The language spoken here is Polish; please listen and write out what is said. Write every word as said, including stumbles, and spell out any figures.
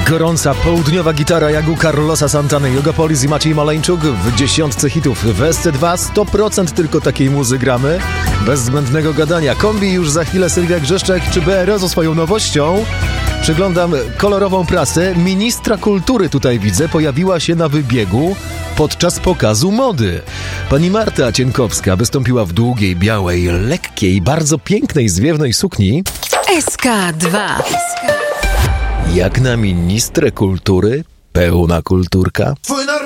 Gorąca południowa gitara jak u Carlosa Santany, Jogopolis i Maciej Maleńczuk w dziesiątce hitów. W S C dwa sto procent tylko takiej muzy gramy. Bez zbędnego gadania. Kombi już za chwilę, Sylwia Grzeszczek. Czy B R O ze swoją nowością? Przeglądam kolorową prasę. Ministra kultury tutaj widzę. Pojawiła się na wybiegu podczas pokazu mody. Pani Marta Cienkowska wystąpiła w długiej, białej, lekkiej, bardzo pięknej, zwiewnej sukni. S K dwa. Jak na ministrę kultury, pełna kulturka.